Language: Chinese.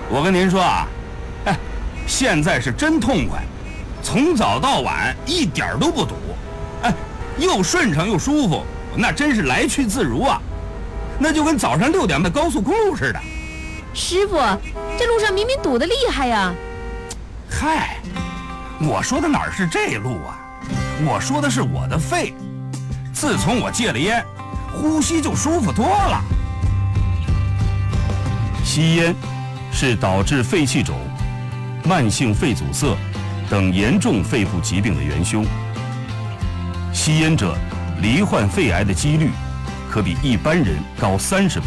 我跟您说啊，哎，现在是真痛快，从早到晚一点都不堵，哎，又顺畅又舒服，那真是来去自如啊，那就跟早上6点的高速公路似的。 师傅，这路上明明堵得厉害呀！ 嗨，我说的哪是这路啊，我说的是我的肺，自从我戒了烟，呼吸就舒服多了。 吸烟是导致肺气肿、慢性肺阻塞等严重肺部疾病的元凶。吸烟者罹患肺癌的几率可比一般人高30倍。